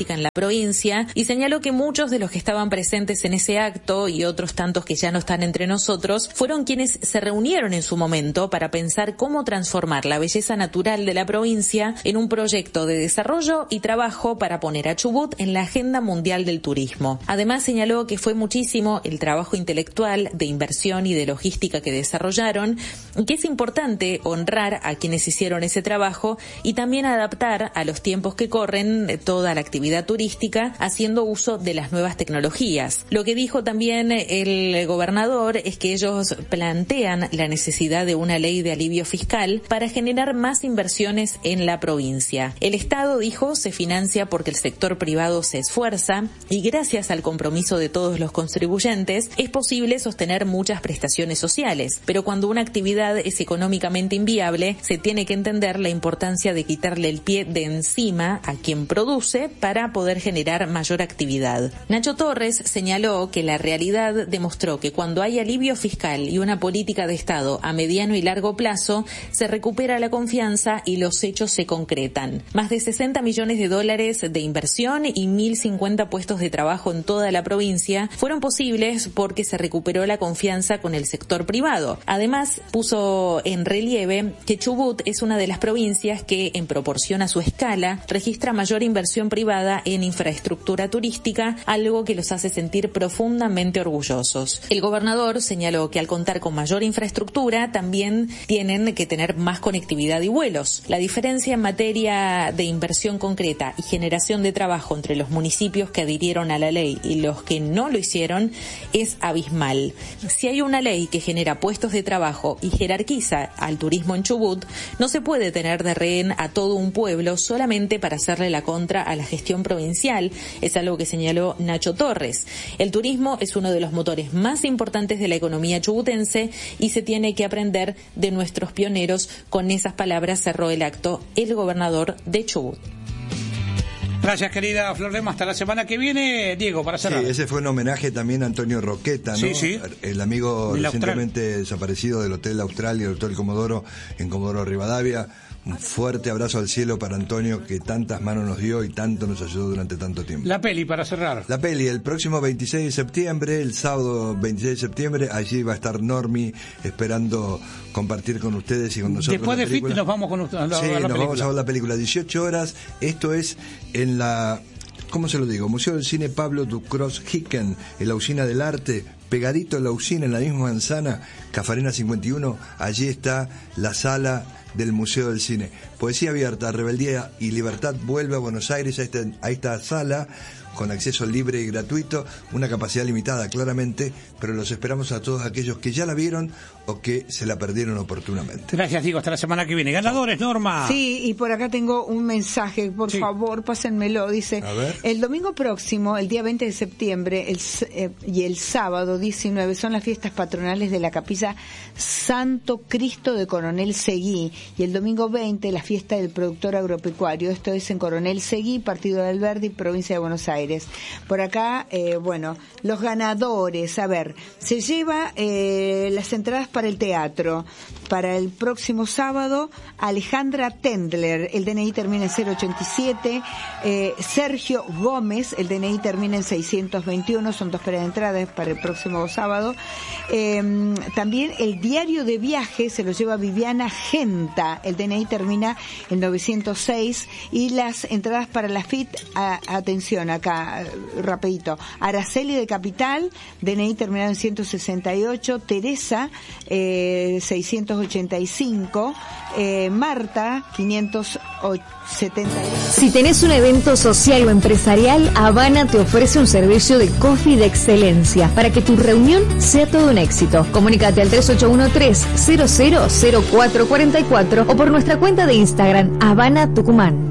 turística en la provincia y señaló que muchos de los que estaban presentes en ese acto y otros tantos que ya no están entre nosotros fueron quienes se reunieron en su momento para pensar cómo transformar la belleza natural de la provincia en un proyecto de desarrollo y trabajo para poner a Chubut en la agenda mundial del turismo. Además señaló que fue muchísimo el trabajo intelectual, de inversión y de logística que desarrollaron, y que es importante honrar a quienes hicieron ese trabajo y también adaptar a los tiempos que corren toda la actividad turística haciendo uso de las nuevas tecnologías. Lo que dijo también el gobernador es que ellos plantean la necesidad de una ley de alivio fiscal para generar más inversiones en la provincia. El Estado, dijo, se financia porque el sector privado se esfuerza y gracias al compromiso de todos los contribuyentes es posible sostener muchas prestaciones sociales, pero cuando una actividad es económicamente inviable se tiene que entender la importancia de quitarle el pie de encima a quien produce para poder generar mayor actividad. Nacho Torres señaló que la realidad demostró que cuando hay alivio fiscal y una política de Estado a mediano y largo plazo, se recupera la confianza y los hechos se concretan. Más de 60 millones de dólares de inversión y 1.050 puestos de trabajo en toda la provincia fueron posibles porque se recuperó la confianza con el sector privado. Además, puso en relieve que Chubut es una de las provincias que, en proporción a su escala, registra mayor inversión privada en infraestructura turística, algo que los hace sentir profundamente orgullosos. El gobernador señaló que al contar con mayor infraestructura, también tienen que tener más conectividad y vuelos. La diferencia en materia de inversión concreta y generación de trabajo entre los municipios que adhirieron a la ley y los que no lo hicieron es abismal. Si hay una ley que genera puestos de trabajo y jerarquiza al turismo en Chubut, no se puede tener de rehén a todo un pueblo solamente para hacerle la contra a la gestión provincial, es algo que señaló Nacho Torres. El turismo es uno de los motores más importantes de la economía chubutense y se tiene que aprender de nuestros pioneros. Con esas palabras cerró el acto el gobernador de Chubut. Gracias, querida Flor Lema. Hasta la semana que viene, Diego, para cerrar. Sí, ese fue un homenaje también a Antonio Roqueta, ¿no? Sí. El amigo recientemente desaparecido del Hotel Australia, el Hotel Comodoro, en Comodoro Rivadavia. Un fuerte abrazo al cielo para Antonio, que tantas manos nos dio y tanto nos ayudó durante tanto tiempo. La peli, para cerrar. La peli, el próximo 26 de septiembre, el sábado 26 de septiembre, allí va a estar Normi esperando compartir con ustedes y con nosotros. Después de FIT nos vamos con ustedes a la nos vamos a ver la película. 18 horas, esto es en la... ¿Cómo se lo digo? Museo del Cine Pablo Ducros Hicken, en la Usina del Arte, pegadito a la usina, en la misma manzana, Cafarena 51, allí está la sala del Museo del Cine. Poesía abierta, Rebeldía y Libertad vuelve a Buenos Aires, a esta sala, con acceso libre y gratuito, una capacidad limitada claramente, pero los esperamos a todos aquellos que ya la vieron o que se la perdieron oportunamente. Gracias, Diego, hasta la semana que viene. Ganadores, Norma. Sí, y por acá tengo un mensaje, por favor, pásenmelo. Dice, el domingo próximo, el día 20 de septiembre y el sábado 19 son las fiestas patronales de la Capilla Santo Cristo de Coronel Seguí, y el domingo 20 la fiesta del productor agropecuario. Esto es en Coronel Seguí, Partido de Alberdi, provincia de Buenos Aires. Por acá, los ganadores, a ver, se lleva las entradas para el teatro. Para el próximo sábado, Alejandra Tendler, el DNI termina en 087, Sergio Gómez, el DNI termina en 621, son 2 pares de entradas para el próximo sábado. También el diario de viaje se lo lleva Viviana Genta, el DNI termina en 906, y las entradas para la FIT, atención acá, rapidito, Araceli de Capital, DNI terminado en 168, Teresa 685, Marta 570. Si tenés un evento social o empresarial, Habana te ofrece un servicio de coffee de excelencia para que tu reunión sea todo un éxito. Comunícate al 3813-000444 o por nuestra cuenta de Instagram, Habana Tucumán.